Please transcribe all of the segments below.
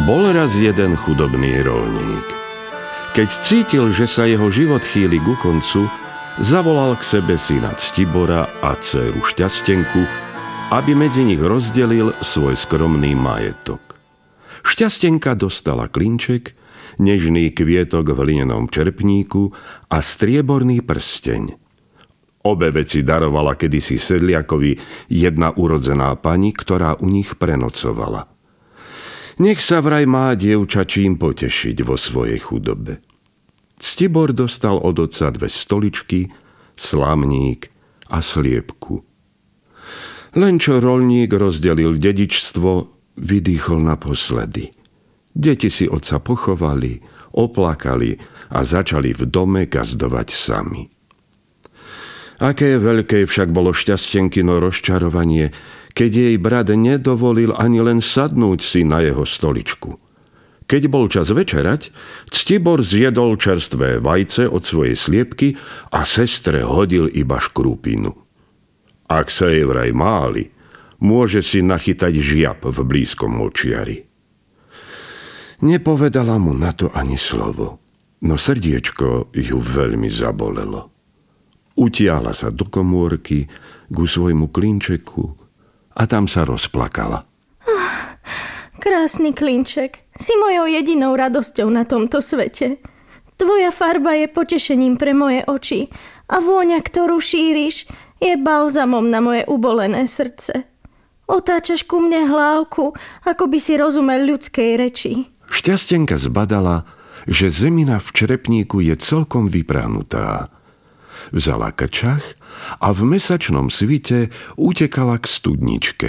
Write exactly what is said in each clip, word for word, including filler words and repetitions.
Bol raz jeden chudobný roľník. Keď cítil, že sa jeho život chýli ku koncu, zavolal k sebe syna Ctibora a dcéru Šťastenku, aby medzi nich rozdelil svoj skromný majetok. Šťastenka dostala klinček, nežný kvietok v hlinenom čerpníku a strieborný prsteň. Obe veci darovala kedysi sedliakovi jedna urodzená pani, ktorá u nich prenocovala. Nech sa vraj má dievča čím potešiť vo svojej chudobe. Ctibor dostal od otca dve stoličky, slamník a sliepku. Len čo roľník rozdelil dedičstvo, vydýchol naposledy. Deti si otca pochovali, oplakali a začali v dome gazdovať sami. Aké veľké však bolo Šťastenkino rozčarovanie, keď jej brat nedovolil ani len sadnúť si na jeho stoličku. Keď bol čas večerať, Ctibor zjedol čerstvé vajce od svojej sliepky a sestre hodil iba škrupinu. Ak sa jej vraj máli, môže si nachytať žiab v blízkom močiari. Nepovedala mu na to ani slovo, no srdiečko ju veľmi zabolelo. Utiahla sa do komórky ku svojmu klinčeku a tam sa rozplakala. Oh, krásny klinček, si mojou jedinou radosťou na tomto svete. Tvoja farba je potešením pre moje oči a vôňa, ktorú šíriš, je balzamom na moje ubolené srdce. Otáčaš ku mne hlávku, ako by si rozumel ľudskej reči. Šťastenka zbadala, že zemina v črepníku je celkom vyprahnutá. Vzala krčach a v mesačnom svite utekala k studničke.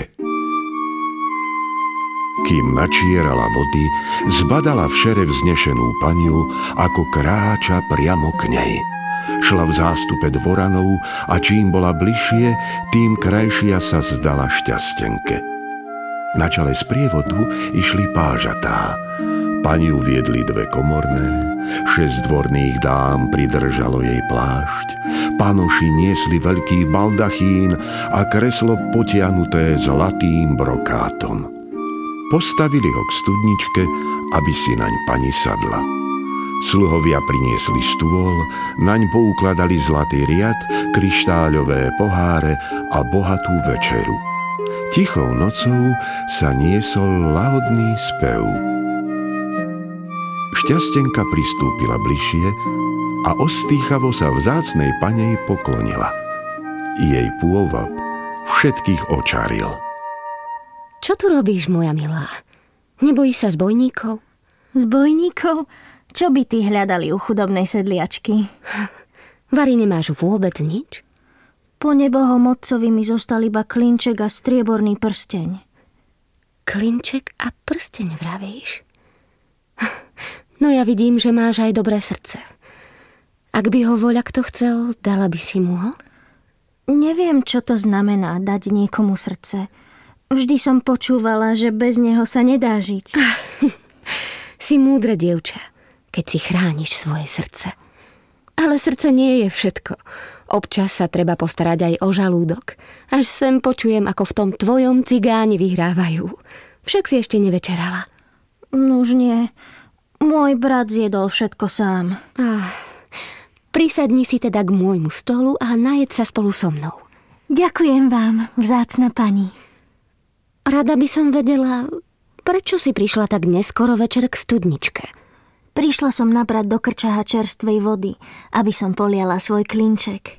Kým načierala vody, zbadala v šere vznešenú paniu, ako kráča priamo k nej. Šla v zástupe dvoranov a čím bola bližšie, tým krajšia sa zdala Šťastenke. Na čele sprievodu išli pážatá. Paniu viedli dve komorné, šesť dvorných dám pridržalo jej plášť, panoši niesli veľký baldachín a kreslo potiahnuté zlatým brokátom. Postavili ho k studničke, aby si naň pani sadla. Sluhovia priniesli stôl, naň poukladali zlatý riad, kryštáľové poháre a bohatú večeru. Tichou nocou sa niesol lahodný spev. Šťastenka pristúpila bližšie a ostýchavo sa vzácnej panej poklonila. Jej pôvab všetkých očaril. Čo tu robíš, moja milá? Nebojíš sa zbojníkov? Zbojníkov? Čo by tí hľadali u chudobnej sedliačky? Vari, nemáš vôbec nič? Po nebohom otcovi mi zostal iba klinček a strieborný prsteň. Klinček a prsteň, vravíš? No ja vidím, že máš aj dobré srdce. Ak by ho voľa kto chcel, dala by si mu ho? Neviem, čo to znamená dať niekomu srdce. Vždy som počúvala, že bez neho sa nedá žiť. Si múdre dievča, keď si chrániš svoje srdce. Ale srdce nie je všetko. Občas sa treba postarať aj o žalúdok. Až sem počujem, ako v tom tvojom cigáni vyhrávajú. Však si ešte nevečerala. Nuž nie. Môj brat zjedol všetko sám. Ah, prisadni si teda k môjmu stolu a najed sa spolu so mnou. Ďakujem vám, vzácna pani. Rada by som vedela, prečo si prišla tak neskoro večer k studničke. Prišla som nabrať do krčaha čerstvej vody, aby som poliala svoj klinček.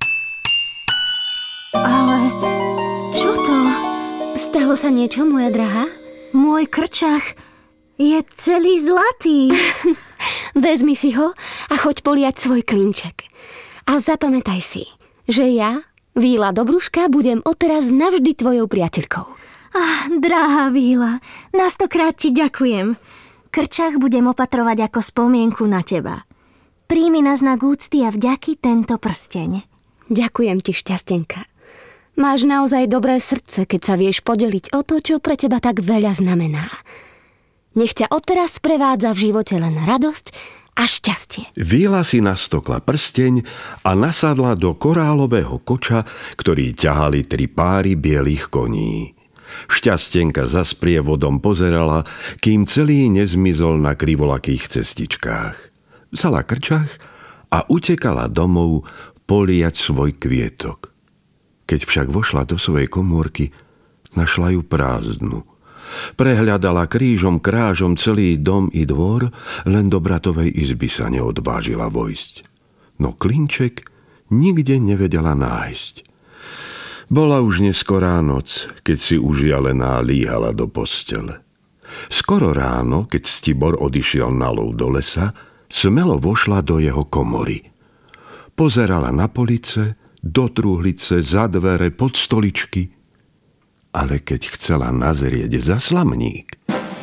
Ale čo to? Stalo sa niečo, moja drahá? Môj krčach je celý zlatý. Vezmi si ho a choď poliať svoj klinček. A zapamätaj si, že ja, Víla Dobruška, budem odteraz navždy tvojou priateľkou. Ah, drahá Víla, na stokrát ti ďakujem. Krčach budem opatrovať ako spomienku na teba. Príjmi na znak úcty a vďaky tento prsteň. Ďakujem ti, Šťastenka. Máš naozaj dobré srdce, keď sa vieš podeliť o to, čo pre teba tak veľa znamená. Nech ťa odteraz prevádza v živote len radosť a šťastie. Víla si nastokla prsteň a nasadla do korálového koča, ktorý ťahali tri páry bielých koní. Šťastenka za sprievodom pozerala, kým celý nezmizol na krivolakých cestičkách. Vzala krčach a utekala domov poliať svoj kvietok. Keď však vošla do svojej komórky, našla ju prázdnu. Prehľadala krížom krážom celý dom i dvor, len do bratovej izby sa neodvážila vojsť. No klinček nikde nevedela nájsť. Bola už neskorá noc, keď si užialená líhala do postele. Skoro ráno, keď Stibor odišiel na lov do lesa, smelo vošla do jeho komory. Pozerala na police, do truhlice, za dvere, pod stoličky, ale keď chcela nazrieť za slamník,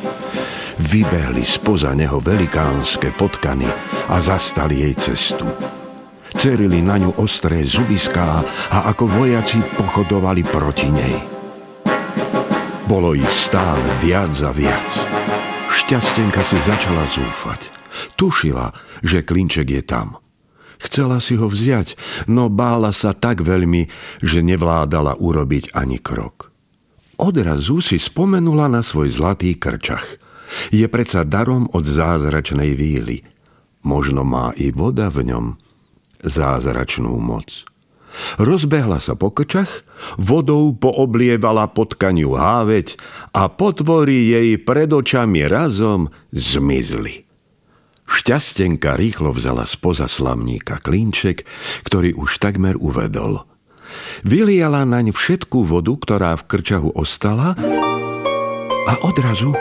vybehli spoza neho velikánske potkany a zastali jej cestu. Cerili na ňu ostré zubiská a ako vojaci pochodovali proti nej. Bolo ich stále viac a viac. Šťastenka si začala zúfať. Tušila, že klinček je tam. Chcela si ho vziať, no bála sa tak veľmi, že nevládala urobiť ani krok. Odrazu si spomenula na svoj zlatý krčach. Je predsa darom od zázračnej víly. Možno má i voda v ňom zázračnú moc. Rozbehla sa po krčach, vodou pooblievala potkaniu háveť a potvory jej pred očami razom zmizli. Šťastenka rýchlo vzala spoza slamníka klinček, ktorý už takmer uvedol. Vyliala naň všetkú vodu, ktorá v krčahu ostala, a odrazu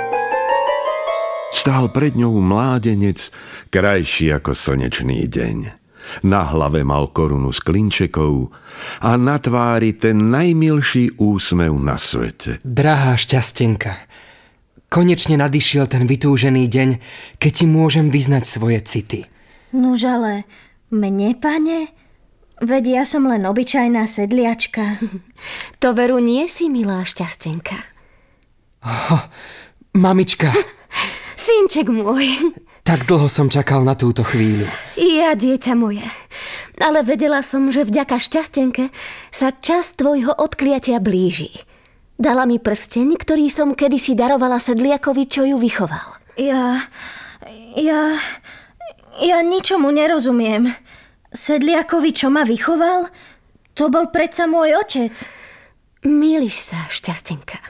stál pred ňou mládenec, krajší ako slnečný deň. Na hlave mal korunu s klinčekov a na tvári ten najmilší úsmev na svete. Drahá Šťastenka, konečne nadišiel ten vytúžený deň, keď ti môžem vyznať svoje city. Nuž ale mne, pane? Veď ja som len obyčajná sedliačka. To veru nie si, milá Šťastenka. Oh, mamička. Synček môj. Tak dlho som čakal na túto chvíľu. Ja, dieťa moje. Ale vedela som, že vďaka Šťastenke sa čas tvojho odkliatia blíži. Dala mi prsteň, ktorý som kedysi darovala sedliakovi, čo ju vychoval. Ja... Ja... Ja ničomu nerozumiem. Sedliakovi, čo ma vychoval? To bol predsa môj otec. Mýliš sa, Šťastenka.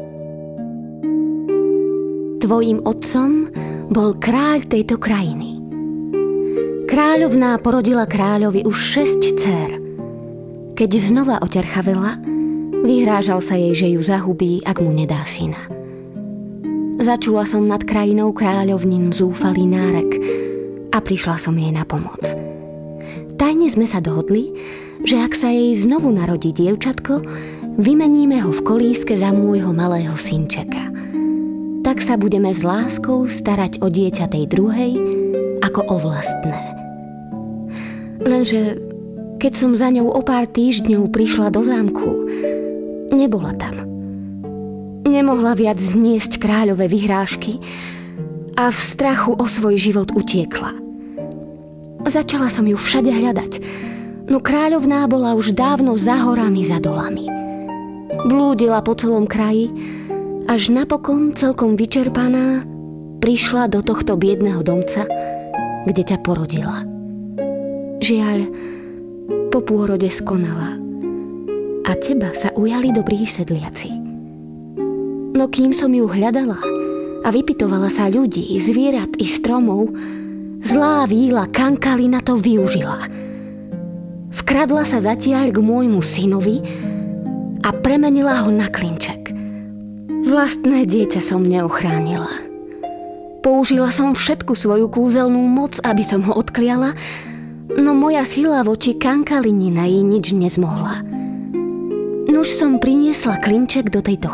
Tvojím otcom bol kráľ tejto krajiny. Kráľovná porodila kráľovi už šesť dcér. Keď znova oterchavela, vyhrážal sa jej, že ju zahubí, ak mu nedá syna. Začula som nad krajinou kráľovnín zúfalý nárek a prišla som jej na pomoc. Tajne sme sa dohodli, že ak sa jej znovu narodí dievčatko, vymeníme ho v kolíske za môjho malého synčeka. Tak sa budeme s láskou starať o dieťa tej druhej ako o vlastné. Lenže keď som za ňou o pár týždňov prišla do zámku, nebola tam. Nemohla viac zniesť kráľové vyhrážky a v strachu o svoj život utiekla. Začala som ju všade hľadať, no kráľovná bola už dávno za horami, za dolami. Blúdila po celom kraji, až napokon celkom vyčerpaná prišla do tohto biedného domca, kde ťa porodila. Žiaľ, po pôrode skonala a teba sa ujali dobrí sedliaci. No kým som ju hľadala a vypytovala sa ľudí, zvierat i stromov, zlá víla Kankalina to využila. Vkradla sa zatiaľ k môjmu synovi a premenila ho na klinček. Vlastné dieťa som neochránila. Použila som všetku svoju kúzelnú moc, aby som ho odkliala, no moja sila voči Kankalinina jej nič nezmohla. Nuž som priniesla klinček do tejto